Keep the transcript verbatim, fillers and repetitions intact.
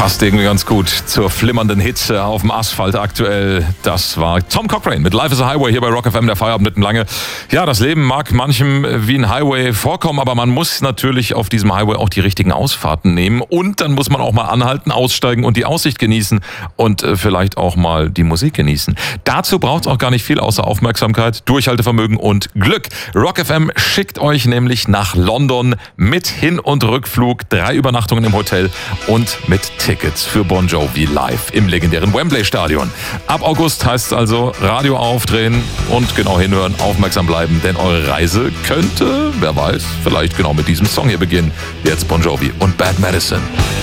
Passt irgendwie ganz gut zur flimmernden Hitze auf dem Asphalt aktuell. Das war Tom Cochrane mit Life is a Highway hier bei Rock F M, der Feierabend mitten lange. Ja, das Leben mag manchem wie ein Highway vorkommen, aber man muss natürlich auf diesem Highway auch die richtigen Ausfahrten nehmen. Und dann muss man auch mal anhalten, aussteigen und die Aussicht genießen und äh, vielleicht auch mal die Musik genießen. Dazu braucht es auch gar nicht viel außer Aufmerksamkeit, Durchhaltevermögen und Glück. Rock F M schickt euch nämlich nach London mit Hin- und Rückflug, drei Übernachtungen im Hotel und mit Tickets für Bon Jovi live im legendären Wembley Stadion. Ab August heißt es also Radio aufdrehen und genau hinhören, aufmerksam bleiben, denn eure Reise könnte, wer weiß, vielleicht genau mit diesem Song hier beginnen. Jetzt Bon Jovi und Bad Medicine.